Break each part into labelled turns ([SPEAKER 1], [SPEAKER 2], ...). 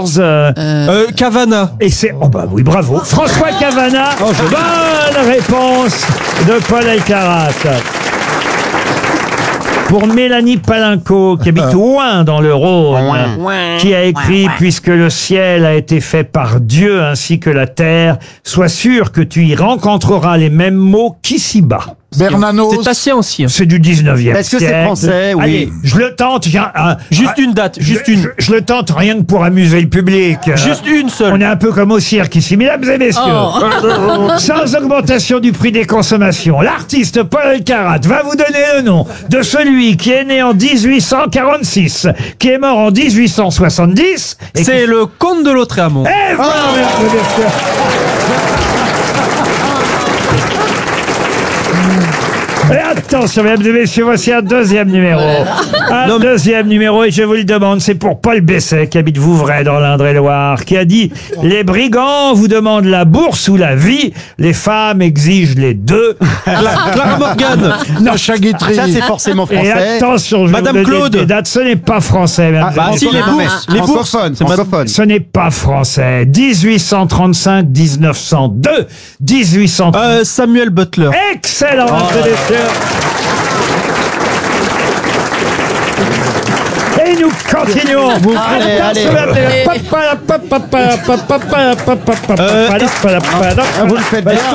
[SPEAKER 1] 14.
[SPEAKER 2] Cavana.
[SPEAKER 1] Et c'est... Oh bah oui, bravo. François Cavana. Bonne réponse de Paul Elkarat. Pour Mélanie Palinco, qui habite Ouin dans le Rhône, qui a écrit « Puisque le ciel a été fait par Dieu ainsi que la terre, sois sûr que tu y rencontreras les mêmes mots qu'ici-bas. »
[SPEAKER 3] Bernanos.
[SPEAKER 2] C'est assez ancien.
[SPEAKER 1] C'est du 19e siècle.
[SPEAKER 4] Est-ce que c'est français? Oui.
[SPEAKER 1] Allez, je le tente.
[SPEAKER 2] Juste une date, juste une.
[SPEAKER 1] Je le tente rien que pour amuser le public.
[SPEAKER 2] Juste une seule.
[SPEAKER 1] On est un peu comme au cirque ici, mesdames et messieurs. Sans augmentation du prix des consommations, l'artiste Paul Elkarat va vous donner le nom de celui qui est né en 1846, qui est mort en 1870.
[SPEAKER 2] C'est le comte de Lautréamont.
[SPEAKER 1] Et voilà, mesdames et messieurs. Et attention, mesdames et messieurs, voici un deuxième numéro. Deuxième numéro, et je vous le demande, c'est pour Paul Besset, qui habite Vouvray, dans l'Indre-et-Loire, qui a dit « Les brigands vous demandent la bourse ou la vie, les femmes exigent les deux. »
[SPEAKER 2] Clara Morgan.
[SPEAKER 1] Non,
[SPEAKER 3] Chaguetterie.
[SPEAKER 4] Ça, c'est forcément
[SPEAKER 1] et
[SPEAKER 4] français.
[SPEAKER 1] attention, je
[SPEAKER 2] Madame
[SPEAKER 1] vais vous donner
[SPEAKER 2] Claude.
[SPEAKER 1] des dates, ce n'est pas français. Même.
[SPEAKER 2] Si, les bourses. Les bourses.
[SPEAKER 4] Francophone.
[SPEAKER 1] Ce n'est pas français. 1835, 1902, 1800.
[SPEAKER 2] Samuel Butler.
[SPEAKER 1] Excellent, mesdames et messieurs. Et nous continuons.
[SPEAKER 4] Allez. Vous le faites bien.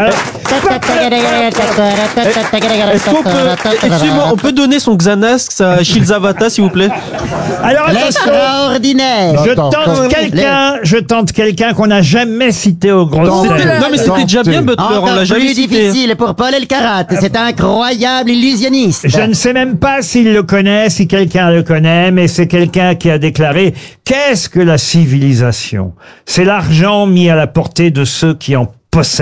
[SPEAKER 2] Est-ce qu'on peut, excusez-moi, on peut donner son Xanax à Shilzavata, s'il vous plaît?
[SPEAKER 1] Alors attention,
[SPEAKER 4] L'extraordinaire.
[SPEAKER 1] je tente quelqu'un qu'on n'a jamais cité au gros
[SPEAKER 2] Non, mais c'était déjà bien Butler, on
[SPEAKER 4] Encore
[SPEAKER 2] l'a jamais
[SPEAKER 4] plus
[SPEAKER 2] cité.
[SPEAKER 4] difficile pour Paul Elkarat. C'est un incroyable illusionniste.
[SPEAKER 1] Je ne sais même pas s'il le connaît, si quelqu'un le connaît, mais c'est quelqu'un qui a déclaré « Qu'est-ce que la civilisation ? C'est l'argent mis à la portée de ceux qui en possèdent. »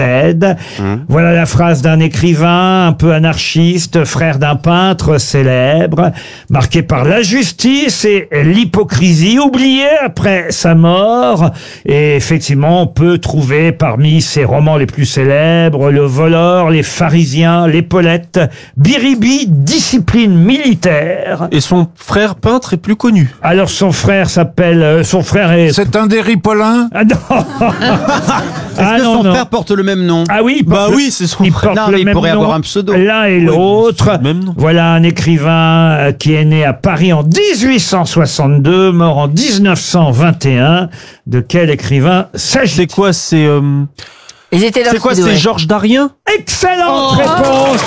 [SPEAKER 1] Voilà la phrase d'un écrivain un peu anarchiste, frère d'un peintre célèbre, marqué par l'injustice et l'hypocrisie, oublié après sa mort. Et effectivement, on peut trouver parmi ses romans les plus célèbres Le Voleur, Les Pharisiens, L'Épaulette, Biribi, Discipline militaire.
[SPEAKER 2] Et son frère peintre est plus connu.
[SPEAKER 1] Alors son frère s'appelle... son frère est...
[SPEAKER 3] C'est un des Ripollins.
[SPEAKER 1] Ah non.
[SPEAKER 4] Est-ce que son frère porte le même nom?
[SPEAKER 1] Ah oui,
[SPEAKER 2] Bah oui, c'est son
[SPEAKER 1] il
[SPEAKER 2] frère.
[SPEAKER 1] porte
[SPEAKER 4] Non,
[SPEAKER 1] le
[SPEAKER 4] mais il
[SPEAKER 1] même
[SPEAKER 4] pourrait
[SPEAKER 1] nom,
[SPEAKER 4] avoir un pseudo.
[SPEAKER 1] l'un et l'autre.
[SPEAKER 2] c'est le même nom.
[SPEAKER 1] Voilà un écrivain qui est né à Paris en 1862, mort en 1921. De quel écrivain s'agit-il?
[SPEAKER 2] C'est quoi, c'est
[SPEAKER 5] Ils étaient dans
[SPEAKER 2] c'est
[SPEAKER 5] le
[SPEAKER 2] quoi,
[SPEAKER 5] studio,
[SPEAKER 2] c'est
[SPEAKER 5] ouais.
[SPEAKER 2] Georges Darien?
[SPEAKER 1] Excellente réponse.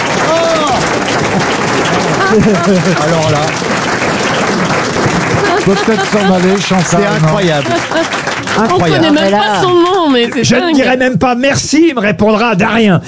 [SPEAKER 4] Alors là,
[SPEAKER 3] Peut-être s'en aller, Chantal.
[SPEAKER 4] c'est
[SPEAKER 3] non.
[SPEAKER 4] incroyable.
[SPEAKER 6] On connaît
[SPEAKER 4] Incroyable.
[SPEAKER 6] même pas son nom, mais c'est
[SPEAKER 1] Je ne
[SPEAKER 6] dingue.
[SPEAKER 1] dirai même pas merci, il me répondra Darien.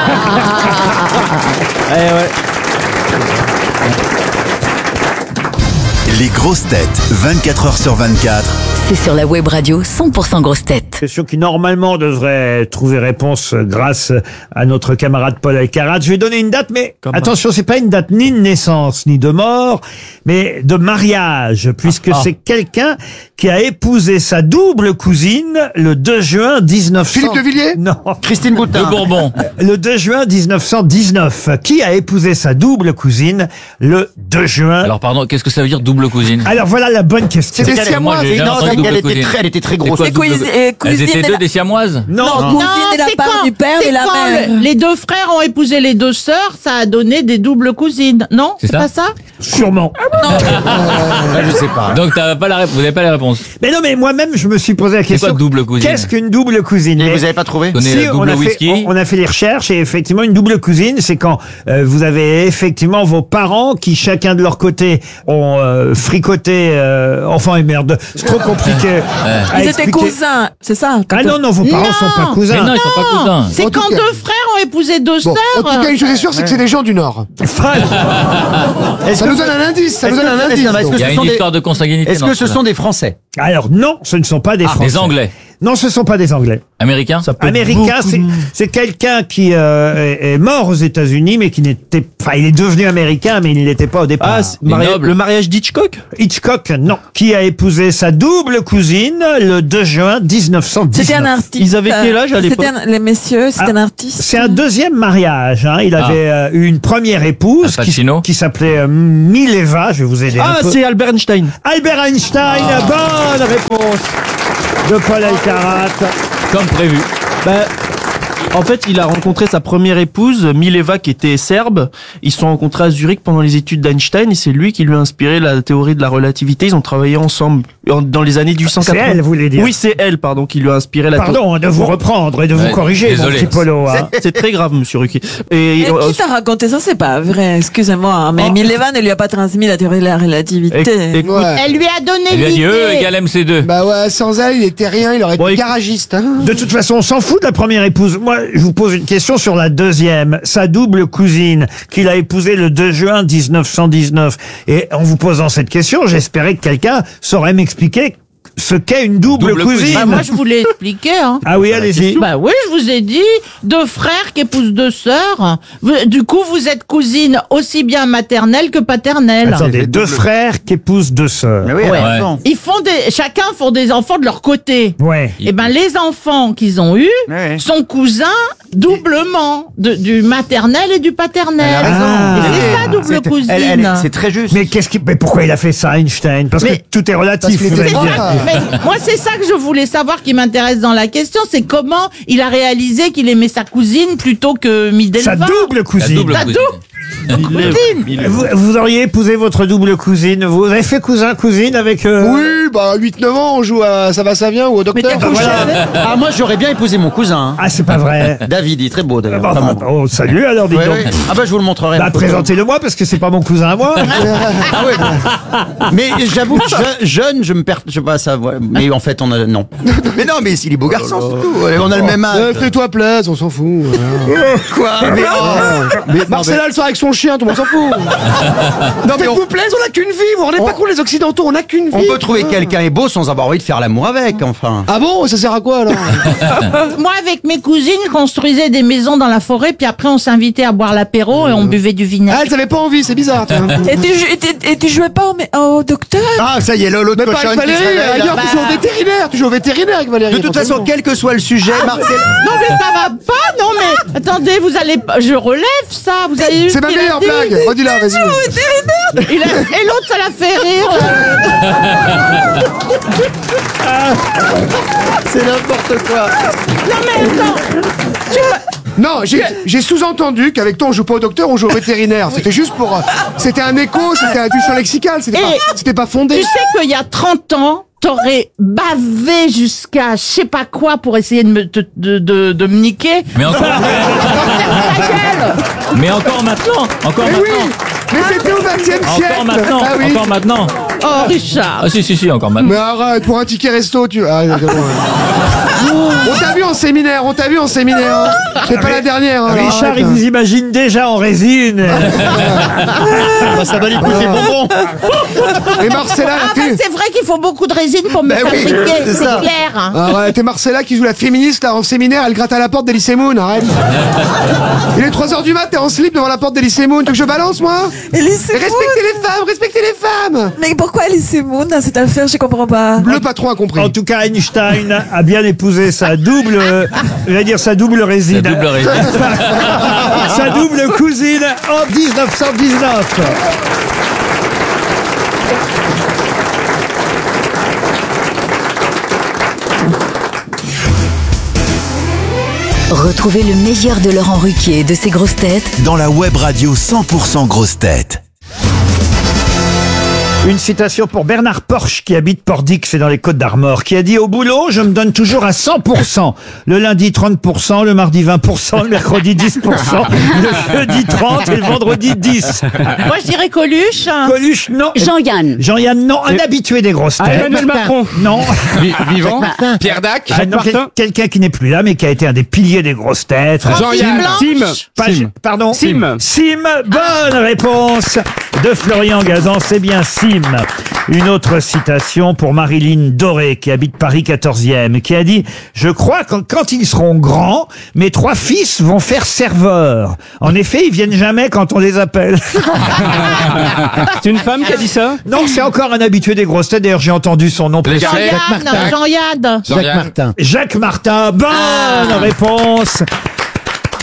[SPEAKER 7] Les grosses têtes, 24 heures sur 24.
[SPEAKER 5] C'est sur la web radio 100% grosses têtes.
[SPEAKER 1] Question qui normalement devrait trouver réponse grâce à notre camarade Paul Elkarat. Je vais donner une date, mais attention, c'est pas une date ni de naissance ni de mort, mais de mariage, puisque c'est quelqu'un qui a épousé sa double cousine le 2 juin 1900.
[SPEAKER 3] Philippe de Villiers?
[SPEAKER 1] Non.
[SPEAKER 4] Christine Boutin.
[SPEAKER 8] Bourbon.
[SPEAKER 1] Le 2 juin 1919. Qui a épousé sa double cousine le 2 juin?
[SPEAKER 8] Alors pardon, qu'est-ce que ça veut dire double cousine?
[SPEAKER 1] Alors voilà la bonne question.
[SPEAKER 3] C'est des
[SPEAKER 8] Moi,
[SPEAKER 3] siamois.
[SPEAKER 8] j'ai jamais
[SPEAKER 4] Non,
[SPEAKER 8] entendu double cousine.
[SPEAKER 4] elle était très
[SPEAKER 8] C'est
[SPEAKER 4] grosse.
[SPEAKER 8] quoi,
[SPEAKER 5] C'est
[SPEAKER 8] double- Elles
[SPEAKER 5] cousine
[SPEAKER 8] étaient
[SPEAKER 5] de
[SPEAKER 8] deux
[SPEAKER 5] la-
[SPEAKER 8] des siamoises?
[SPEAKER 1] Non.
[SPEAKER 5] Cousine de la part du père et la mère.
[SPEAKER 6] Les deux frères ont épousé les deux sœurs, ça a donné des doubles cousines. Non?
[SPEAKER 8] C'est ça
[SPEAKER 6] pas ça?
[SPEAKER 1] Sûrement.
[SPEAKER 4] Je sais pas.
[SPEAKER 8] Donc t'as pas la vous n'avez pas la réponse.
[SPEAKER 1] Mais non, mais moi-même, je me suis posé la question.
[SPEAKER 8] quoi double cousine?
[SPEAKER 1] Qu'est-ce qu'une double cousine?
[SPEAKER 4] Et
[SPEAKER 1] Mais
[SPEAKER 4] vous avez pas trouvé?
[SPEAKER 8] Donnez la double whisky.
[SPEAKER 1] on a fait les recherches et effectivement, une double cousine, c'est quand vous avez effectivement vos parents qui, chacun de leur côté, ont fricoté enfant et merde. C'est trop compliqué. à
[SPEAKER 5] Ils étaient
[SPEAKER 1] expliquer.
[SPEAKER 5] cousins, c'est ça?
[SPEAKER 1] Ah non, non, vos parents
[SPEAKER 6] Non.
[SPEAKER 1] sont pas
[SPEAKER 8] Mais
[SPEAKER 1] cousins.
[SPEAKER 8] non, ils sont pas cousins.
[SPEAKER 6] C'est
[SPEAKER 3] En tout
[SPEAKER 6] quand
[SPEAKER 3] cas-
[SPEAKER 6] deux frères ont épousé deux
[SPEAKER 3] Bon, en tout
[SPEAKER 6] sœurs.
[SPEAKER 3] cas, une chose est sûre, c'est que c'est des gens du Nord. Ça nous donne un indice. Ça nous donne un indice.
[SPEAKER 4] Est-ce
[SPEAKER 8] Il
[SPEAKER 4] que
[SPEAKER 8] y a
[SPEAKER 4] ce
[SPEAKER 8] une
[SPEAKER 4] sont des-
[SPEAKER 8] histoire de consanguinité.
[SPEAKER 4] est-ce
[SPEAKER 8] dans
[SPEAKER 4] que ce
[SPEAKER 8] ce
[SPEAKER 4] sont des Français?
[SPEAKER 1] Alors non, ce ne sont pas des Français.
[SPEAKER 8] des Anglais?
[SPEAKER 1] Non, ce ne sont pas des Anglais.
[SPEAKER 8] Américains?
[SPEAKER 2] Ça peut être
[SPEAKER 1] Américain,
[SPEAKER 2] beaucoup-
[SPEAKER 1] c'est quelqu'un qui est mort aux États-Unis, mais qui n'était, enfin, il est devenu américain, mais il ne l'était pas au départ.
[SPEAKER 2] Ah, c'est
[SPEAKER 8] Les nobles.
[SPEAKER 2] le mariage d'Hitchcock?
[SPEAKER 1] Hitchcock, non. Qui a épousé sa double cousine le 2 juin 1919.
[SPEAKER 5] C'était un artiste.
[SPEAKER 2] Ils avaient quel âge à l'époque?
[SPEAKER 5] Les messieurs, c'était un artiste.
[SPEAKER 1] C'est un deuxième mariage. Hein. Il avait eu une première épouse
[SPEAKER 8] Al Pacino.
[SPEAKER 1] qui s'appelait Mileva. Je vais vous aider un
[SPEAKER 2] Ah,
[SPEAKER 1] peu.
[SPEAKER 2] c'est Albert Einstein.
[SPEAKER 1] Albert Einstein. Bonne Bonne réponse de Paul Alcarat.
[SPEAKER 8] Comme prévu.
[SPEAKER 2] En fait, il a rencontré sa première épouse, Mileva, qui était serbe. Ils se sont rencontrés à Zurich pendant les études d'Einstein et c'est lui qui lui a inspiré la théorie de la relativité. Ils ont travaillé ensemble dans les années 1880.
[SPEAKER 1] C'est elle, vous voulez dire?
[SPEAKER 2] Oui, c'est elle, pardon, qui lui a inspiré la théorie.
[SPEAKER 1] Pardon de vous reprendre et de vous
[SPEAKER 8] Ouais,
[SPEAKER 1] corriger,
[SPEAKER 8] désolé.
[SPEAKER 1] mon petit Polo. Hein.
[SPEAKER 2] C'est très grave, monsieur Ruquier.
[SPEAKER 5] Et qui t'a raconté ça? C'est pas vrai, excusez-moi. hein, Mais Mileva ne lui a pas transmis la théorie de la relativité.
[SPEAKER 2] Écoute,
[SPEAKER 3] Ouais.
[SPEAKER 6] Elle lui a donné
[SPEAKER 8] Il lui a dit E
[SPEAKER 6] l'idée.
[SPEAKER 8] égale MC2.
[SPEAKER 3] Bah ouais, sans elle, il était rien, il aurait été
[SPEAKER 2] Bon,
[SPEAKER 3] garagiste. Hein.
[SPEAKER 1] De toute façon, on s'en fout de la première épouse. Moi, je vous pose une question sur la deuxième. Sa double cousine, qu'il a épousée le 2 juin 1919. Et en vous posant cette question, j'espérais que quelqu'un saurait m'expliquer ce qu'est une double
[SPEAKER 8] Double
[SPEAKER 1] cousine.
[SPEAKER 8] cousine.
[SPEAKER 6] Bah, moi, je vous l'ai expliqué. Hein.
[SPEAKER 1] Ah oui, allez-y.
[SPEAKER 6] Bah oui, je vous ai dit, 2 frères qui épousent 2 sœurs. Du coup, vous êtes cousines aussi bien maternelle que paternelle.
[SPEAKER 1] Attendez, 2 frères qui épousent 2 sœurs.
[SPEAKER 4] Mais oui,
[SPEAKER 8] Ouais.
[SPEAKER 4] raison.
[SPEAKER 6] Chacun font des enfants de leur côté.
[SPEAKER 1] Ouais.
[SPEAKER 6] Et ben, les enfants qu'ils ont eus
[SPEAKER 4] Ouais.
[SPEAKER 6] sont cousins doublement du maternel et du paternel.
[SPEAKER 4] Elle a raison.
[SPEAKER 1] Ah.
[SPEAKER 6] Et c'est ça, double cousine.
[SPEAKER 4] C'est très juste.
[SPEAKER 1] Mais pourquoi il a fait ça, Einstein? Parce
[SPEAKER 6] Mais-
[SPEAKER 1] que tout est relatif.
[SPEAKER 3] parce qu'il
[SPEAKER 1] vous allez
[SPEAKER 3] était
[SPEAKER 1] me dire.
[SPEAKER 3] fort.
[SPEAKER 6] Mais moi, c'est ça que je voulais savoir qui m'intéresse dans la question, c'est comment il a réalisé qu'il aimait sa cousine plutôt que Midelva.
[SPEAKER 1] Sa double
[SPEAKER 8] La
[SPEAKER 1] cousine.
[SPEAKER 8] double
[SPEAKER 6] La
[SPEAKER 8] cousine.
[SPEAKER 1] Vous auriez épousé votre double cousine. Vous avez fait cousin-cousine avec...
[SPEAKER 3] Oui, bah 8-9 ans, on joue à Ça va, ça vient ou au
[SPEAKER 6] Mais
[SPEAKER 3] docteur.
[SPEAKER 6] t'as couché avec
[SPEAKER 4] Ah, moi, j'aurais bien épousé mon cousin. hein.
[SPEAKER 1] Ah, c'est pas vrai.
[SPEAKER 4] David, il est très beau d'ailleurs.
[SPEAKER 1] Bah,
[SPEAKER 4] Enfin,
[SPEAKER 1] bah,
[SPEAKER 4] bon.
[SPEAKER 1] oh, salut alors, dis
[SPEAKER 4] Ouais,
[SPEAKER 1] donc.
[SPEAKER 4] ouais. Ah bah je vous le montrerai.
[SPEAKER 1] Bah, présentez-le-moi parce que c'est pas mon cousin à moi.
[SPEAKER 4] Ah ouais, bon. Mais j'avoue, que jeune, je me perds, je sais pas ça. Ouais. Mais en fait, on a non. Mais non, mais il est beau garçon, c'est tout. On a le même âge.
[SPEAKER 3] Fais-toi plaisir, on s'en fout. Voilà.
[SPEAKER 4] Quoi mais, oh. Mais-
[SPEAKER 3] Marcella, elle sort avec son chien, tout le monde s'en fout.
[SPEAKER 4] Non, mais
[SPEAKER 3] Faites-vous plaisir, on a qu'une vie, vous vous rendez pas compte, les Occidentaux, on a qu'une vie.
[SPEAKER 4] on peut trouver quelqu'un est beau sans avoir envie de faire l'amour avec, enfin.
[SPEAKER 3] Ah bon, ça sert à quoi alors?
[SPEAKER 6] Moi, avec mes cousines, je construisais des maisons dans la forêt, puis après, on s'invitait à boire l'apéro et on buvait du
[SPEAKER 3] Ah,
[SPEAKER 6] vinaigre.
[SPEAKER 3] elle avait pas envie, c'est bizarre. Tiens.
[SPEAKER 5] Et tu jouais pas au docteur?
[SPEAKER 4] Ah, ça y est, l'autre
[SPEAKER 3] Mais pas
[SPEAKER 4] cochonne
[SPEAKER 3] avec
[SPEAKER 4] qui se
[SPEAKER 3] Valérie,
[SPEAKER 4] réveille, là.
[SPEAKER 3] ailleurs, tu joues au vétérinaire, tu joues au vétérinaire avec Valérie.
[SPEAKER 4] De toute façon,
[SPEAKER 3] forcément.
[SPEAKER 4] quel que soit le sujet, Marcel.
[SPEAKER 6] Non, mais ça va pas, non, mais attendez, vous allez pas, je relève ça, vous avez eu
[SPEAKER 3] C'est ma
[SPEAKER 6] ce qu'il a
[SPEAKER 3] meilleure
[SPEAKER 6] dit.
[SPEAKER 3] blague, redis-la, vas-y.
[SPEAKER 6] Et l'autre, ça l'a fait rire.
[SPEAKER 4] C'est n'importe quoi.
[SPEAKER 6] Non, mais attends.
[SPEAKER 3] Non, j'ai sous-entendu qu'avec toi on joue pas au docteur, on joue au vétérinaire. C'était juste pour... C'était un écho, c'était du champ lexical, c'était pas fondé.
[SPEAKER 6] Tu sais qu'il y a 30 ans, t'aurais bavé jusqu'à je sais pas quoi pour essayer de me niquer.
[SPEAKER 8] Mais encore,
[SPEAKER 6] Ta gueule.
[SPEAKER 8] mais encore maintenant. Encore
[SPEAKER 3] Mais oui,
[SPEAKER 8] maintenant.
[SPEAKER 3] mais c'était au XXe siècle.
[SPEAKER 8] Encore maintenant.
[SPEAKER 3] Ah oui.
[SPEAKER 8] Encore maintenant.
[SPEAKER 6] Oh, Richard.
[SPEAKER 8] Ah si, encore maintenant.
[SPEAKER 3] Mais arrête, pour un ticket resto, tu... Ah, d'accord. On t'a vu en séminaire, hein. C'est pas la dernière. Hein,
[SPEAKER 1] Richard,
[SPEAKER 3] arrête,
[SPEAKER 1] il
[SPEAKER 3] hein.
[SPEAKER 1] vous imagine déjà en résine.
[SPEAKER 4] Ça va lui coûter bonbon.
[SPEAKER 3] Et Marcella,
[SPEAKER 6] Ah, bah, c'est vrai qu'il faut beaucoup de résine pour me
[SPEAKER 4] Ben
[SPEAKER 6] faire
[SPEAKER 4] oui,
[SPEAKER 6] niquer,
[SPEAKER 4] c'est
[SPEAKER 6] c'est
[SPEAKER 4] ça.
[SPEAKER 6] clair. Hein.
[SPEAKER 3] arrête, et Marcella qui joue la féministe là en séminaire, elle gratte à la porte d'Elysée Moon, arrête. Il est 3h du mat, t'es en slip devant la porte d'Elysée Moon, tu veux que je balance moi?
[SPEAKER 5] Elise
[SPEAKER 3] Et respectez les femmes.
[SPEAKER 5] Mais pourquoi Elise Moon dans cette affaire? Je comprends pas.
[SPEAKER 3] Le patron a compris.
[SPEAKER 1] En tout cas, Einstein a bien épousé sa double, je vais dire sa double résine.
[SPEAKER 8] La double résine.
[SPEAKER 1] Sa double cousine en 1919.
[SPEAKER 5] Retrouvez le meilleur de Laurent Ruquier et de ses grosses têtes
[SPEAKER 7] Dans la web radio 100% grosses têtes.
[SPEAKER 1] Une citation pour Bernard Porche, qui habite Port-Dix, c'est dans les Côtes-d'Armor, qui a dit « Au boulot, je me donne toujours à 100%. Le lundi, 30%, le mardi, 20%, le mercredi, 10%, le jeudi, 30% et le vendredi, 10%.
[SPEAKER 6] Moi, je dirais Coluche. »
[SPEAKER 1] Coluche, non.
[SPEAKER 5] Jean-Yann.
[SPEAKER 1] Jean-Yann, non. Un habitué des grosses têtes.
[SPEAKER 2] Emmanuel Macron.
[SPEAKER 1] Non.
[SPEAKER 9] Vivant. Pierre Dac.
[SPEAKER 1] Ah, non, quelqu'un qui n'est plus là, mais qui a été un des piliers des grosses têtes.
[SPEAKER 9] Jean-Yann.
[SPEAKER 2] Sim.
[SPEAKER 1] Pardon.
[SPEAKER 2] Sim.
[SPEAKER 1] Sim. Bonne réponse de Florian Gazan. C'est bien Sim. Une autre citation pour Marilyn Doré, qui habite Paris 14e, qui a dit « Je crois que quand ils seront grands, mes 3 fils vont faire serveur. En effet, ils viennent jamais quand on les appelle. »
[SPEAKER 2] C'est une femme qui a dit ça?
[SPEAKER 1] Non, c'est encore un habitué des grosses têtes. D'ailleurs, j'ai entendu son nom.
[SPEAKER 6] Jean-Yann.
[SPEAKER 1] Jacques Martin. Bonne réponse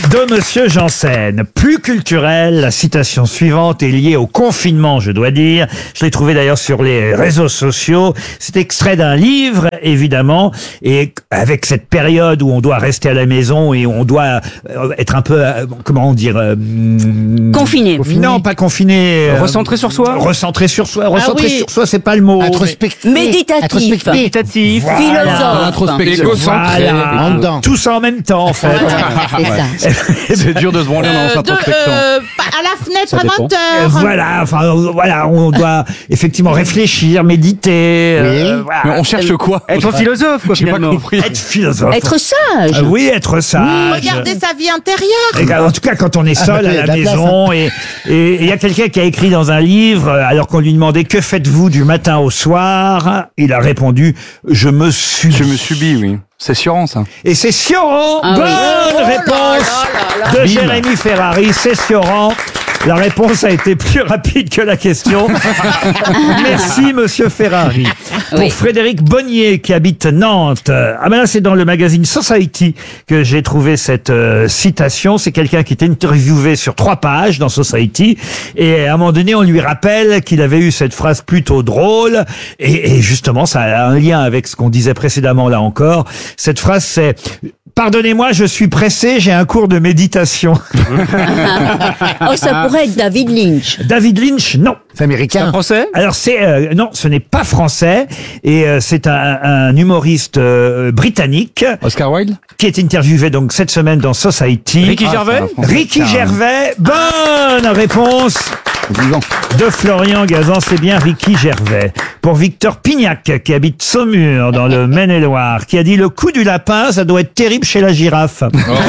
[SPEAKER 1] de Monsieur Janssen. Plus culturel, la citation suivante est liée au confinement, je dois dire. Je l'ai trouvé d'ailleurs sur les réseaux sociaux. C'est extrait d'un livre, évidemment, et avec cette période où on doit rester à la maison et on doit être un peu, comment dire,
[SPEAKER 10] Confiné.
[SPEAKER 1] Non, pas confiné.
[SPEAKER 8] Recentré sur soi.
[SPEAKER 1] Recentré sur soi. Recentré
[SPEAKER 6] oui.
[SPEAKER 1] sur soi, c'est pas le mot.
[SPEAKER 3] Introspectif.
[SPEAKER 10] Méditatif.
[SPEAKER 8] Méditatif.
[SPEAKER 10] Philosophe.
[SPEAKER 9] Introspection.
[SPEAKER 1] Voilà.
[SPEAKER 3] En dedans.
[SPEAKER 1] Tout ça en même temps, en fait.
[SPEAKER 10] C'est ça.
[SPEAKER 8] C'est dur de se branler dans cette introspection.
[SPEAKER 6] À la fenêtre
[SPEAKER 8] Ça
[SPEAKER 6] à
[SPEAKER 8] dépend.
[SPEAKER 6] 20h.
[SPEAKER 1] Voilà, enfin voilà, on doit effectivement réfléchir, méditer. Voilà.
[SPEAKER 8] Mais on cherche quoi? Être philosophe, quoi, finalement.
[SPEAKER 1] Être philosophe.
[SPEAKER 10] Être sage.
[SPEAKER 1] Oui, être sage.
[SPEAKER 6] Regardez sa vie intérieure.
[SPEAKER 1] Et en tout cas, quand on est seul
[SPEAKER 3] bah,
[SPEAKER 1] à la
[SPEAKER 3] la place,
[SPEAKER 1] maison, et il y a quelqu'un qui a écrit dans un livre, alors qu'on lui demandait que faites-vous du matin au soir, il a répondu je me subis.
[SPEAKER 8] Je me subis, oui. C'est Sioran, ça.
[SPEAKER 1] Et c'est Sioran.
[SPEAKER 10] Ah oui.
[SPEAKER 1] Bonne réponse de Jérémy Ferrari. C'est Sioran. La réponse a été plus rapide que la question. Merci, monsieur Ferrari. Pour
[SPEAKER 10] Oui.
[SPEAKER 1] Frédéric Bonnier, qui habite Nantes. Ah ben là, c'est dans le magazine Society que j'ai trouvé cette citation. C'est quelqu'un qui était interviewé sur 3 pages dans Society. Et à un moment donné, on lui rappelle qu'il avait eu cette phrase plutôt drôle. Et justement, ça a un lien avec ce qu'on disait précédemment là encore. Cette phrase, c'est « Pardonnez-moi, je suis pressé, j'ai un cours de méditation. »
[SPEAKER 10] Oh, ça pourrait être David Lynch.
[SPEAKER 1] David Lynch, non.
[SPEAKER 3] C'est américain.
[SPEAKER 8] Français?
[SPEAKER 1] Alors c'est non, ce n'est pas français et c'est un humoriste britannique
[SPEAKER 8] Oscar Wilde?
[SPEAKER 1] qui est interviewé donc cette semaine dans Society.
[SPEAKER 8] Ricky Gervais?
[SPEAKER 1] Ricky Gervais, bonne réponse de Florian Gazan, c'est bien Ricky Gervais. Pour Victor Pignac, qui habite Saumur, dans le Maine-et-Loire, qui a dit « Le coup du lapin, ça doit être terrible chez la girafe. »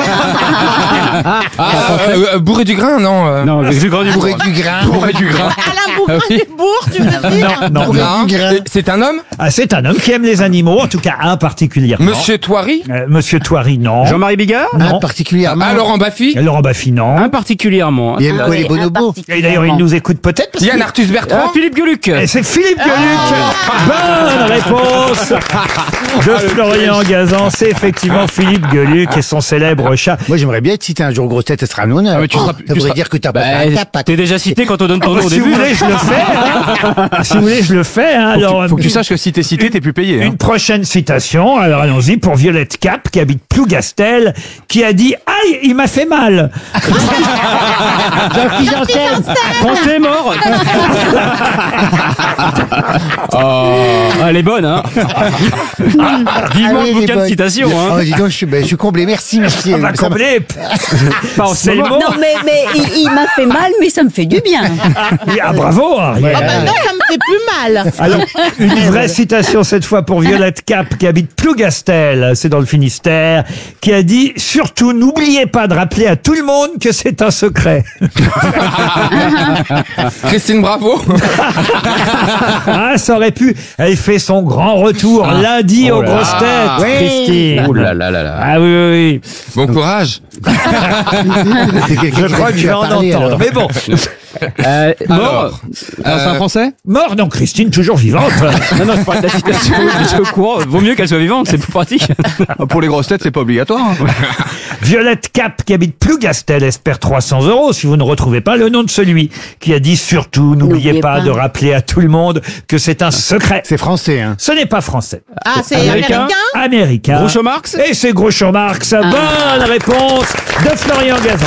[SPEAKER 9] Bourré du grain, non
[SPEAKER 8] Non, du grand du
[SPEAKER 3] Bourré du grain.
[SPEAKER 9] Bourré du grain.
[SPEAKER 6] Alain Bourg, tu veux dire?
[SPEAKER 1] Non, non,
[SPEAKER 3] Bourré
[SPEAKER 1] non.
[SPEAKER 3] du grain.
[SPEAKER 9] C'est un homme?
[SPEAKER 1] Ah, c'est un homme qui aime les animaux, en tout cas un particulièrement.
[SPEAKER 9] Monsieur Thoiry?
[SPEAKER 1] Monsieur Thoiry, non.
[SPEAKER 8] Jean-Marie Bigard?
[SPEAKER 1] Non.
[SPEAKER 3] Particulièrement.
[SPEAKER 9] Ah, Laurent Baffy?
[SPEAKER 1] Laurent Baffy, non.
[SPEAKER 8] Particulièrement.
[SPEAKER 3] Il aime quoi les bonobos?
[SPEAKER 1] Et d'ailleurs, il nous écoute peut-être parce
[SPEAKER 9] Yann Arthus Bertrand?
[SPEAKER 8] Philippe Gueluc.
[SPEAKER 1] Et c'est Philippe Gueluc. Bonne réponse de Florian Gazan. C'est effectivement Philippe Gueluc et son célèbre chat.
[SPEAKER 3] Moi, j'aimerais bien être cité un jour aux grosses têtes, ça sera un honneur.
[SPEAKER 8] Ah, mais tu seras-
[SPEAKER 3] Ça
[SPEAKER 8] tu
[SPEAKER 3] voudrait
[SPEAKER 8] seras-
[SPEAKER 3] dire que t'as pas fait un tap.
[SPEAKER 8] T'es déjà cité quand on donne ton nom au
[SPEAKER 1] Si
[SPEAKER 8] début.
[SPEAKER 1] vous voulez, je le fais. Hein. Si vous voulez, je le fais. Hein. Alors,
[SPEAKER 8] Faut que tu saches que si t'es cité, t'es plus payé.
[SPEAKER 1] une prochaine citation. Alors allons-y pour Violette Cap, qui habite Plougastel, qui a dit « Aïe, il m'a fait mal ».
[SPEAKER 3] Jean-Philippe Janssen.
[SPEAKER 8] Français est mort. Elle est bonne, hein. Vivement
[SPEAKER 3] Allez,
[SPEAKER 8] le
[SPEAKER 3] les
[SPEAKER 8] bouquin de
[SPEAKER 3] bonnes.
[SPEAKER 8] citation, hein.
[SPEAKER 3] Oh, dis donc, je suis comblé. Merci.
[SPEAKER 1] On va
[SPEAKER 3] Ça m'a-
[SPEAKER 1] combler.
[SPEAKER 8] Pas en ce
[SPEAKER 1] C'est le
[SPEAKER 8] moment.
[SPEAKER 1] mot.
[SPEAKER 10] Non, mais il m'a fait mal, mais ça me fait du bien.
[SPEAKER 1] Ah, bravo. Ariel.
[SPEAKER 6] Oh bah non, ça me fait plus mal.
[SPEAKER 1] Alors, une vraie citation cette fois pour Violette Cap, qui habite Plougastel, c'est dans le Finistère, qui a dit « Surtout, n'oubliez pas de rappeler à tout le monde que c'est un secret.
[SPEAKER 9] Christine Bravo? »
[SPEAKER 1] Ah, ça aurait pu. Elle fait son grand retour lundi aux grosses têtes,
[SPEAKER 3] Oui.
[SPEAKER 1] Christine.
[SPEAKER 9] Oh là là là là.
[SPEAKER 1] Ah oui, oui, oui.
[SPEAKER 9] Bon courage.
[SPEAKER 3] C'est quelqu'un
[SPEAKER 1] Je
[SPEAKER 3] qui
[SPEAKER 1] crois
[SPEAKER 3] va
[SPEAKER 1] que je vais en
[SPEAKER 3] parler,
[SPEAKER 1] entendre.
[SPEAKER 3] alors.
[SPEAKER 1] Mais bon,
[SPEAKER 8] Mort. C'est un français?
[SPEAKER 1] mort, non, Christine, toujours vivante.
[SPEAKER 8] Non, non, je parle de la citation. Je suis au courant. Vaut mieux qu'elle soit vivante, c'est plus pratique. Pour les grosses têtes, c'est pas obligatoire. hein.
[SPEAKER 1] Violette Cap, qui habite Plougastel, espère 300 € si vous ne retrouvez pas le nom de celui qui a dit surtout, n'oubliez pas de rappeler à tout le monde que c'est un secret.
[SPEAKER 3] C'est français, hein.
[SPEAKER 1] Ce n'est pas français.
[SPEAKER 6] Ah, c'est
[SPEAKER 8] Américain.
[SPEAKER 6] américain?
[SPEAKER 1] Américain.
[SPEAKER 8] Groucho Marx?
[SPEAKER 1] Et c'est Groucho Marx. Bonne réponse de Florian Gazan.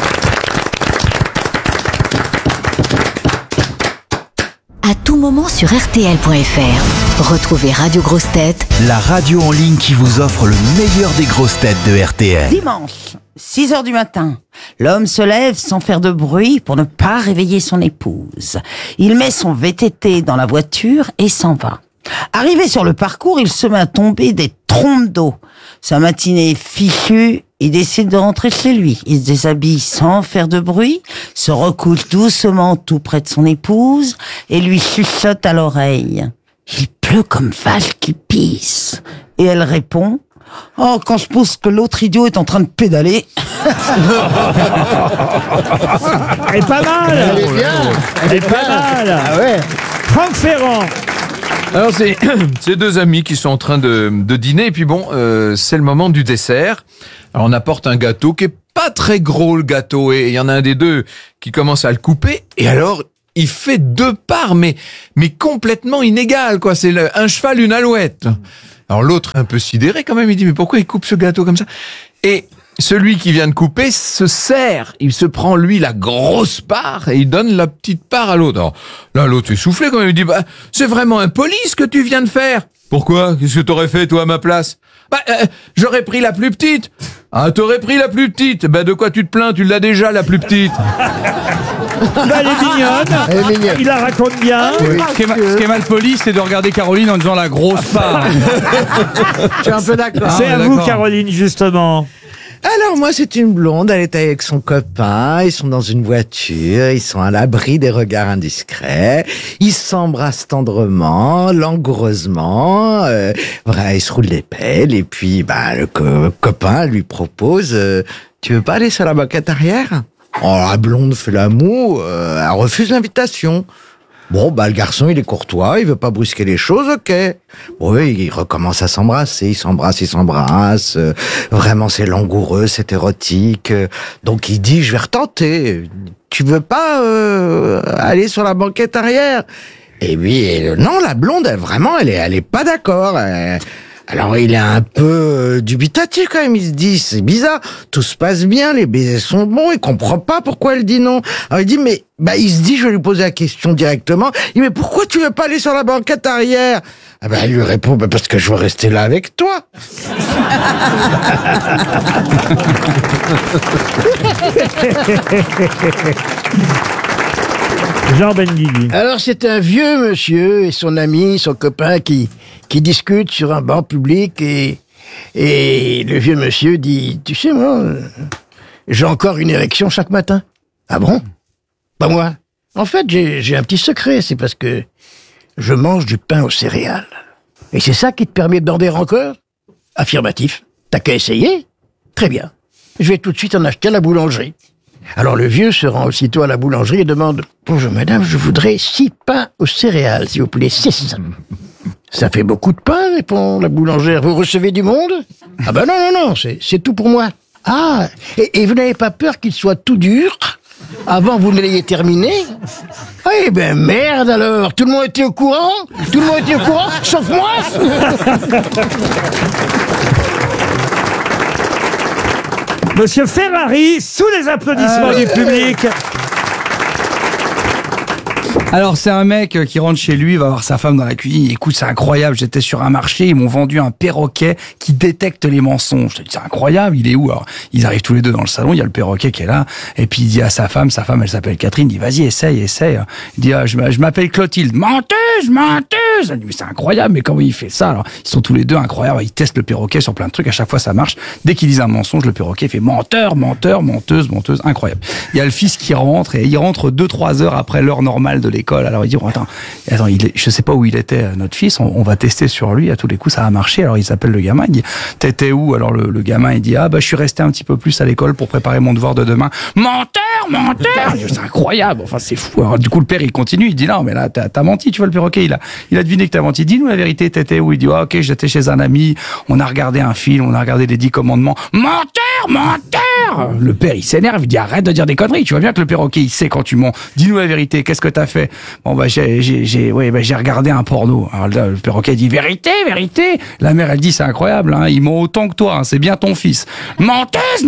[SPEAKER 11] À tout moment sur RTL.fr. Retrouvez Radio Grosses Têtes,
[SPEAKER 7] La radio en ligne qui vous offre le meilleur des grosses têtes de RTL.
[SPEAKER 12] Dimanche, 6h du matin, l'homme se lève sans faire de bruit pour ne pas réveiller son épouse. Il met son VTT dans la voiture et s'en va. Arrivé sur le parcours, il se met à tomber des trompes d'eau. Sa matinée est fichue, il décide de rentrer chez lui. Il se déshabille sans faire de bruit, se recouche doucement tout près de son épouse et lui chuchote à l'oreille. Il pleut comme vache qui pisse. Et elle répond: oh, quand je pense que l'autre idiot est en train de pédaler.
[SPEAKER 1] Elle est pas mal.
[SPEAKER 3] Elle est bien.
[SPEAKER 1] Elle est pas mal.
[SPEAKER 3] Ah ouais.
[SPEAKER 1] Franck Ferrand.
[SPEAKER 9] Alors c'est deux amis qui sont en train de dîner et puis bon, c'est le moment du dessert. Alors on apporte un gâteau qui est pas très gros le gâteau et il y en a un des deux qui commence à le couper et alors il fait 2 parts mais complètement inégales quoi. C'est un cheval une alouette. Alors l'autre un peu sidéré quand même, il dit mais pourquoi il coupe ce gâteau comme ça? Et celui qui vient de couper se sert, il se prend lui la grosse part et il donne la petite part à l'autre. Alors là l'autre est soufflé quand même, il dit bah c'est vraiment impoli ce que tu viens de faire. Pourquoi? Qu'est-ce que t'aurais fait toi à ma place? J'aurais pris la plus petite. Ah, t'aurais pris la plus petite. De quoi tu te plains? Tu l'as déjà la plus petite.
[SPEAKER 1] Elle est mignonne. Il la raconte bien.
[SPEAKER 8] Oui. Ce qui est mal poli, c'est de regarder Caroline en disant la grosse part.
[SPEAKER 13] Je suis un peu d'accord.
[SPEAKER 1] C'est à vous, Caroline, justement.
[SPEAKER 13] Alors moi c'est une blonde, elle est avec son copain, ils sont dans une voiture, ils sont à l'abri des regards indiscrets, ils s'embrassent tendrement, langoureusement, ils se roulent les pelles et puis le copain lui propose tu veux pas aller sur la banquette arrière? Oh, la blonde fait l'amour, elle refuse l'invitation. Bon, le garçon, il est courtois, il veut pas brusquer les choses, ok. Oui, il recommence à s'embrasser, ils s'embrassent. Vraiment, c'est langoureux, c'est érotique. Donc, il dit, je vais retenter. Tu veux pas aller sur la banquette arrière? Et puis, non, la blonde, elle est pas d'accord. Alors, il est un peu dubitatif quand même. Il se dit, c'est bizarre, tout se passe bien, les baisers sont bons, il comprend pas pourquoi elle dit non. Alors, il dit, il se dit, je vais lui poser la question directement. Il dit, mais pourquoi tu veux pas aller sur la banquette arrière? Elle lui répond, parce que je veux rester là avec toi.
[SPEAKER 1] Jean Benguigui.
[SPEAKER 14] Alors, c'est un vieux monsieur et son ami, son copain qui discutent sur un banc public et le vieux monsieur dit, tu sais, moi, j'ai encore une érection chaque matin. Ah bon? Pas moi. En fait, j'ai un petit secret, c'est parce que je mange du pain aux céréales. Et c'est ça qui te permet de bander encore? Affirmatif. T'as qu'à essayer? Très bien. Je vais tout de suite en acheter à la boulangerie. Alors le vieux se rend aussitôt à la boulangerie et demande « Bonjour madame, je voudrais 6 pains aux céréales, s'il vous plaît, 6. » Ça fait beaucoup de pain, répond la boulangère. Vous recevez du monde? Ah non, c'est tout pour moi. Ah, et vous n'avez pas peur qu'il soit tout dur avant que vous ne l'ayez terminé? Eh ben merde alors, tout le monde était au courant? Tout le monde était au courant, sauf moi?
[SPEAKER 1] Monsieur Ferrari, sous les applaudissements du public.
[SPEAKER 8] Alors c'est un mec qui rentre chez lui, va voir sa femme dans la cuisine. Écoute, c'est incroyable, j'étais sur un marché, ils m'ont vendu un perroquet qui détecte les mensonges. Je dis, c'est incroyable, il est où? Alors ils arrivent tous les deux dans le salon, il y a le perroquet qui est là, et puis il dit à sa femme elle s'appelle Catherine, il dit vas-y essaye. Il dit je m'appelle Clotilde. Menteuse. Elle dit mais c'est incroyable, mais comment il fait ça? Alors ils sont tous les deux incroyables, ils testent le perroquet sur plein de trucs, à chaque fois ça marche. Dès qu'ils disent un mensonge, le perroquet fait menteur, menteuse, incroyable. Il y a le fils qui rentre et il rentre 2-3 heures après l'heure normale de l'école. Alors il dit attends, je sais pas où il était notre fils, on va tester sur lui, à tous les coups ça a marché. Alors il s'appelle le gamin, il dit t'étais où? Alors le gamin il dit je suis resté un petit peu plus à l'école pour préparer mon devoir de demain. Menteur. C'est incroyable, enfin c'est fou. Alors du coup le père il continue, il dit non mais là t'as menti, tu vois, le perroquet il a deviné que t'as menti. Dis-nous la vérité, t'étais où? Il dit ok, j'étais chez un ami, on a regardé un film, on a regardé les 10 commandements. Menteur. Le père il s'énerve, il dit arrête de dire des conneries, tu vois bien que le perroquet il sait quand tu mens. Dis-nous la vérité, qu'est-ce que t'as fait? Bon j'ai regardé un porno. Alors là, le perroquet dit vérité. La mère elle dit c'est incroyable, hein, il ment autant que toi, hein, c'est bien ton fils. Menteuse.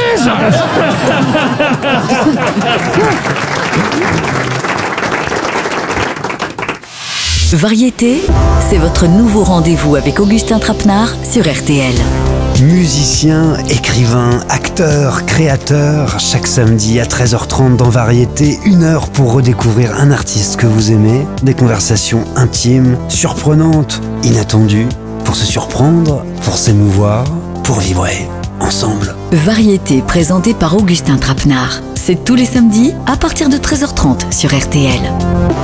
[SPEAKER 11] Variété, c'est votre nouveau rendez-vous avec Augustin Trapenard sur RTL.
[SPEAKER 15] Musicien, écrivain, acteur, créateur, chaque samedi à 13h30 dans Variété, 1 heure pour redécouvrir un artiste que vous aimez, des conversations intimes, surprenantes, inattendues, pour se surprendre, pour s'émouvoir, pour vibrer ensemble.
[SPEAKER 11] Variété présentée par Augustin Trapenard. C'est tous les samedis à partir de 13h30 sur RTL.